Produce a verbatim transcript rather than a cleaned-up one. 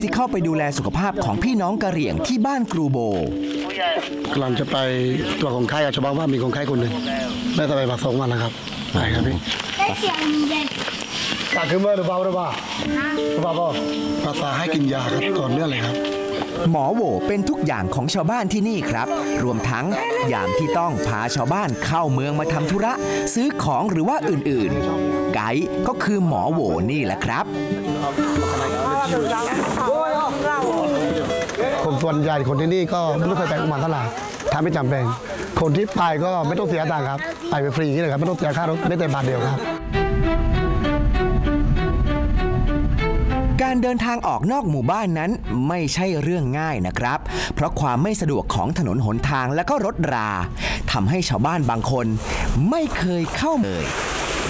ที่เข้าไปดูแลสุขภาพของพี่น้องกะเหรี่ยงที่บ้านกรูโบกำลังจะไปตัวของไข้ชาวบ้านว่ามีคนไข้คนหนึ่งได้จะไปปักสองวันนะครับไปครับพี่ได้เสียงเย็นกาขึ้นมาหรือเปล่าหรือเปล่าหรือเปล่าพ่อภาษาให้กินยาครับก่อนเนื่องเลยครับหมอโหวเป็นทุกอย่างของชาวบ้านที่นี่ครับรวมทั้งยามที่ต้องพาชาวบ้านเข้าเมืองมาทำธุระซื้อของหรือว่าอื่นๆไกด์ก็คือหมอโหวนี่แหละครับคนส่วนใหญ่คนที่นี่ก็ไม่เคยไปอุมาเท่าไหร่ถ้าไม่จำเป็นคนที่ไปก็ไม่ต้องเสียตังค์ครับไปไปฟรีนี่เลยครับไม่ต้องเสียค่ารถไม่แต่บาทเดียวครับการเดินทางออกนอกหมู่บ้านนั้นไม่ใช่เรื่องง่ายนะครับเพราะความไม่สะดวกของถนนหนทางและก็รถราทำให้ชาวบ้านบางคนไม่เคยเข้าเลย